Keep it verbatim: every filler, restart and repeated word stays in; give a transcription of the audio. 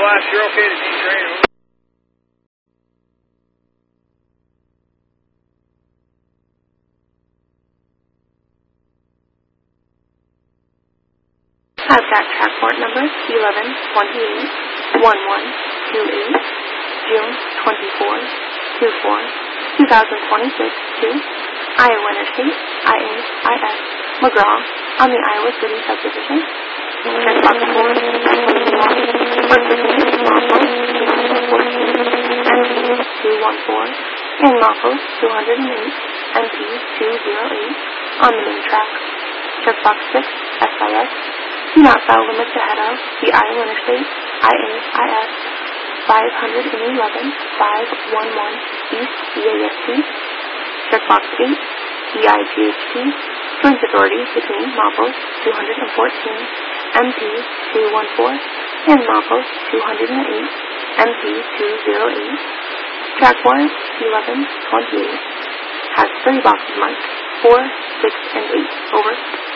Boss, you're okay to detrain. I've got track port number eleven twenty-eight one one two eight, June twenty-four two four, two thousand twenty-six to Iowa Interstate, I A I S, McGraw, on the Iowa City subdivision. Checkbox four, twenty-one, Participant, Lawful, two hundred fourteen, M P two one four, and Lawful two hundred eight, M P two oh eight, on the main track. Checkbox six, S I S, do not foul limits ahead of the Iowa Interstate, I A I S, five eleven, five eleven East B A S T. Checkbox eight, D I G H T, joint authority between Maples two hundred fourteen, M P two one four, and Maples two hundred eight, M P two oh eight. Track warrant eleven twenty-eight. Has three boxes marked four, six, and eight. Over.